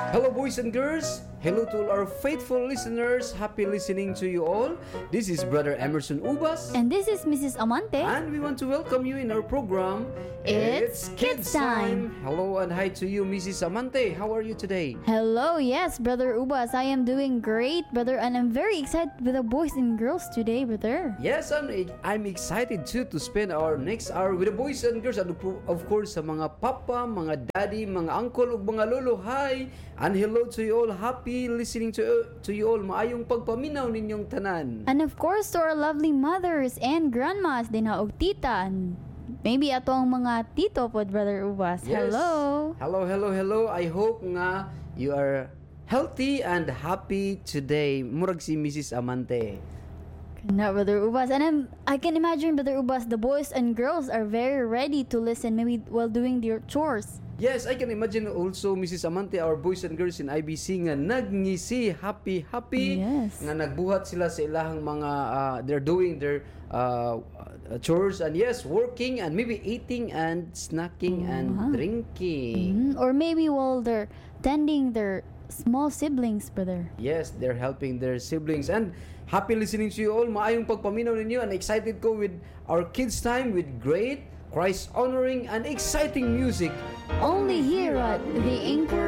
Hello, boys and girls. Hello to all our faithful listeners. Happy listening to you all. This is Brother Emerson Ubas. And this is Mrs. Amante. And we want to welcome you in our program. It's Kids Time. Hello and hi to you, Mrs. Amante. How are you today? Hello, yes, Brother Ubas. I am doing great, brother. And I'm very excited with the boys and girls today, brother. Yes, I'm excited too to spend our next hour with the boys and girls. And of course, sa mga papa, mga daddy, mga uncle, ug mga lolo. Hi! And hello to you all. Happy listening to you all. Maayong pagpaminaw ninyong tanan. And of course, to our lovely mothers and grandmas, din og tita, and maybe atong mga tito pod, Brother Ubas. Yes. Hello. Hello. I hope nga you are healthy and happy today. Murag si Mrs. Amante. No, Brother Ubas. And I can imagine, Brother Ubas, the boys and girls are very ready to listen maybe while doing their chores. Yes, I can imagine also, Mrs. Amante, our boys and girls in IBC nga nagngisi, happy. Yes. Nga nagbuhat sila sa ilahang mga, they're doing their chores and yes, working and maybe eating and snacking and drinking. Or maybe while they're tending their small siblings, brother. Yes, they're helping their siblings. And happy listening to you all. Maayong pagpaminaw ninyo and excited ko with our kids time with great, Christ-honoring and exciting music. Only here at the Anchor